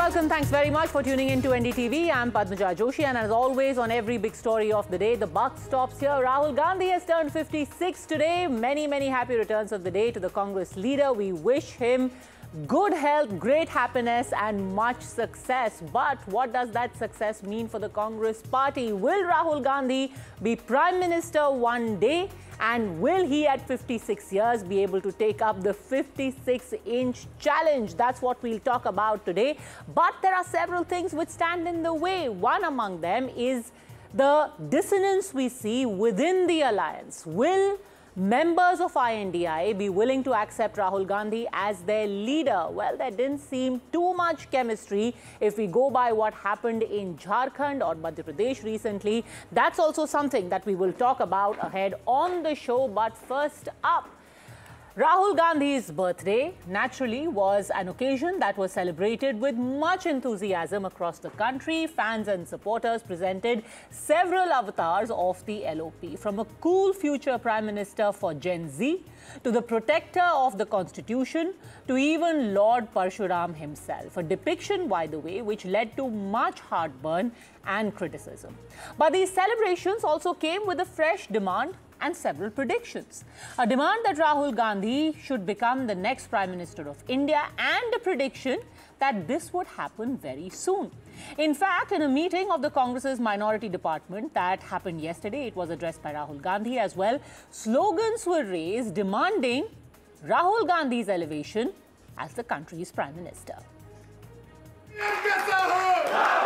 Welcome. Thanks very much for tuning in to NDTV. I'm Padmaja Joshi, and as always, on every big story of the day, the buck stops here. Rahul Gandhi has turned 56 today. Many happy returns of the day to the Congress leader. We wish him good health, great happiness and much success. But what does that success mean for the Congress party? Will Rahul Gandhi be Prime Minister one day? And will he at 56 years be able to take up the 56-inch challenge? That's what we'll talk about today. But there are several things which stand in the way. One among them is the dissonance we see within the alliance. Will members of INDI be willing to accept Rahul Gandhi as their leader? Well, there didn't seem too much chemistry if we go by what happened in Jharkhand or Madhya Pradesh recently. That's also something that we will talk about ahead on the show. But first up, Rahul Gandhi's birthday naturally was an occasion that was celebrated with much enthusiasm across the country. Fans and supporters presented several avatars of the LOP, from a cool future Prime Minister for Gen Z to the protector of the Constitution to even Lord Parshuram himself. A depiction, by the way, which led to much heartburn and criticism. But these celebrations also came with a fresh demand and several predictions. A demand that Rahul Gandhi should become the next Prime Minister of India, and a prediction that this would happen very soon. In fact, in a meeting of the Congress's minority department that happened yesterday, it was addressed by Rahul Gandhi as well, slogans were raised demanding Rahul Gandhi's elevation as the country's Prime Minister.